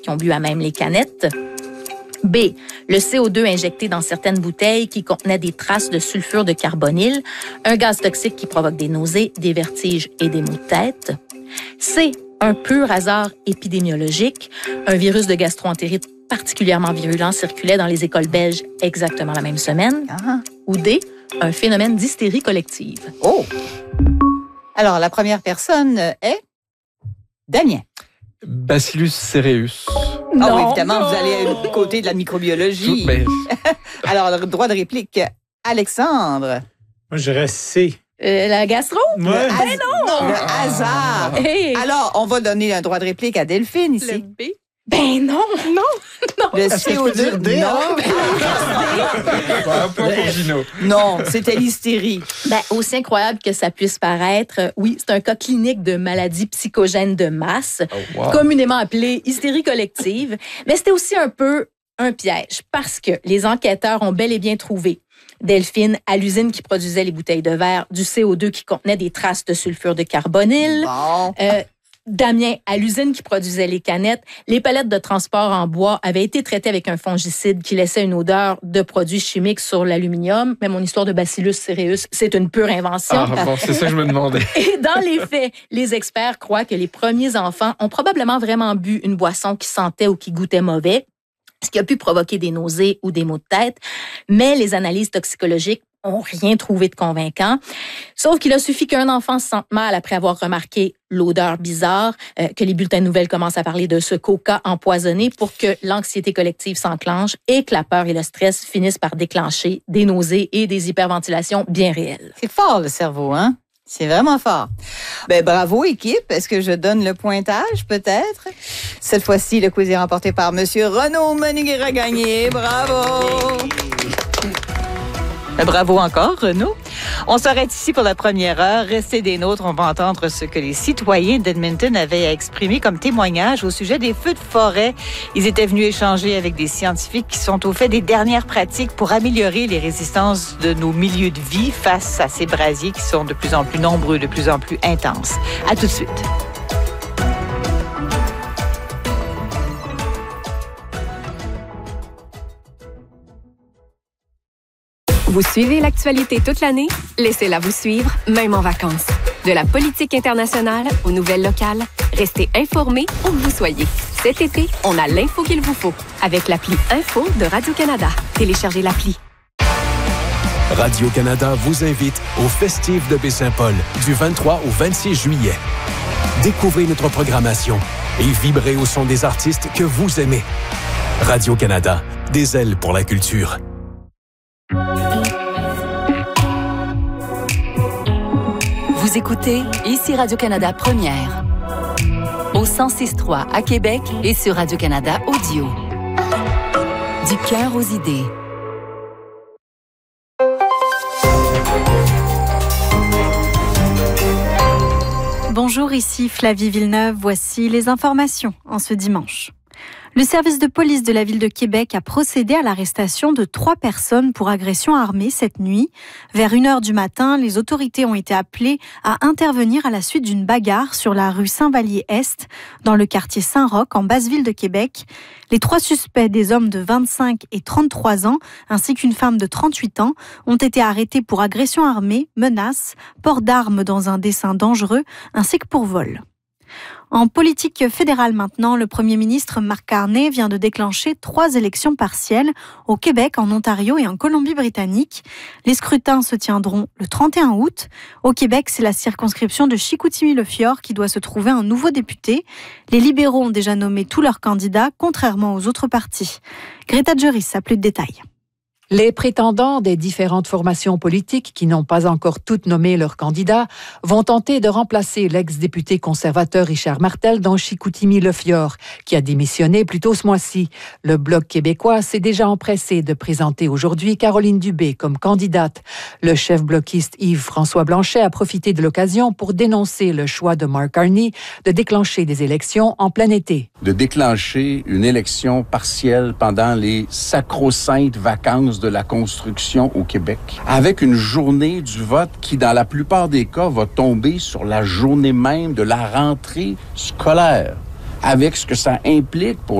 qui ont bu à même les canettes. B. Le CO2 injecté dans certaines bouteilles qui contenaient des traces de sulfure de carbonyle, un gaz toxique qui provoque des nausées, des vertiges et des maux de tête. C. Un pur hasard épidémiologique, un virus de gastro-entérite particulièrement virulent circulait dans les écoles belges exactement la même semaine. Ou D. Un phénomène d'hystérie collective. Oh! Alors, la première personne est Damien. Bacillus cereus. Non, oui, évidemment, vous allez du côté de la microbiologie. Mais... Alors, le droit de réplique, Alexandre. Moi, je dirais C. La gastro? Ouais. Le hasard. Hey. Alors, on va donner un droit de réplique à Delphine ici. Le B? Ben non. Le Est-ce que je peux dire CO2. D? Un point pour Gino. Non, c'était l'hystérie. Ben, aussi incroyable que ça puisse paraître, oui, c'est un cas clinique de maladie psychogène de masse, communément appelée hystérie collective, mais c'était aussi un peu un piège parce que les enquêteurs ont bel et bien trouvé, Delphine, à l'usine qui produisait les bouteilles de verre, du CO2 qui contenait des traces de sulfure de carbonyle. Bon. Damien, à l'usine qui produisait les canettes, les palettes de transport en bois avaient été traitées avec un fongicide qui laissait une odeur de produits chimiques sur l'aluminium. Mais mon histoire de Bacillus cereus, c'est une pure invention. Ah bon, c'est ça que je me demandais. Et dans les faits, les experts croient que les premiers enfants ont probablement vraiment bu une boisson qui sentait ou qui goûtait mauvais, ce qui a pu provoquer des nausées ou des maux de tête. Mais les analyses toxicologiques n'ont rien trouvé de convaincant. Sauf qu'il a suffi qu'un enfant se sente mal après avoir remarqué l'odeur bizarre, que les bulletins de nouvelles commencent à parler de ce coca empoisonné pour que l'anxiété collective s'enclenche et que la peur et le stress finissent par déclencher des nausées et des hyperventilations bien réelles. C'est fort, le cerveau, hein? C'est vraiment fort. Ben, bravo, équipe. Est-ce que je donne le pointage, peut-être? Cette fois-ci, le quiz est remporté par Monsieur Renaud Menuguera-Gagné. Bravo! Bravo encore, Renaud. On s'arrête ici pour la première heure. Restez des nôtres. On va entendre ce que les citoyens d'Edmonton avaient à exprimer comme témoignage au sujet des feux de forêt. Ils étaient venus échanger avec des scientifiques qui sont au fait des dernières pratiques pour améliorer les résistances de nos milieux de vie face à ces brasiers qui sont de plus en plus nombreux, de plus en plus intenses. À tout de suite. Vous suivez l'actualité toute l'année? Laissez-la vous suivre, même en vacances. De la politique internationale aux nouvelles locales, restez informés où que vous soyez. Cet été, on a l'info qu'il vous faut avec l'appli Info de Radio-Canada. Téléchargez l'appli. Radio-Canada vous invite au Festif de Baie-Saint-Paul du 23 au 26 juillet. Découvrez notre programmation et vibrez au son des artistes que vous aimez. Radio-Canada, des ailes pour la culture. Vous écoutez ici Radio-Canada Première. Au 106.3 à Québec et sur Radio-Canada Audio. Du cœur aux idées. Bonjour, ici Flavie Villeneuve. Voici les informations en ce dimanche. Le service de police de la ville de Québec a procédé à l'arrestation de 3 personnes pour agression armée cette nuit. Vers 1h du matin, les autorités ont été appelées à intervenir à la suite d'une bagarre sur la rue Saint-Vallier-Est, dans le quartier Saint-Roch, en Basse-Ville de Québec. Les 3 suspects, des hommes de 25 et 33 ans, ainsi qu'une femme de 38 ans, ont été arrêtés pour agression armée, menaces, port d'armes dans un dessein dangereux, ainsi que pour vol. En politique fédérale maintenant, le premier ministre Mark Carney vient de déclencher 3 élections partielles au Québec, en Ontario et en Colombie-Britannique. Les scrutins se tiendront le 31 août. Au Québec, c'est la circonscription de Chicoutimi-Le-Fjord qui doit se trouver un nouveau député. Les libéraux ont déjà nommé tous leurs candidats, contrairement aux autres partis. Greta Juris a plus de détails. Les prétendants des différentes formations politiques qui n'ont pas encore toutes nommé leurs candidats vont tenter de remplacer l'ex-député conservateur Richard Martel dans Chicoutimi-Le-Fjord, qui a démissionné plus tôt ce mois-ci. Le Bloc québécois s'est déjà empressé de présenter aujourd'hui Caroline Dubé comme candidate. Le chef bloquiste Yves-François Blanchet a profité de l'occasion pour dénoncer le choix de Mark Carney de déclencher des élections en plein été. De déclencher une élection partielle pendant les sacro-saintes vacances de la construction au Québec, avec une journée du vote qui, dans la plupart des cas, va tomber sur la journée même de la rentrée scolaire, avec ce que ça implique pour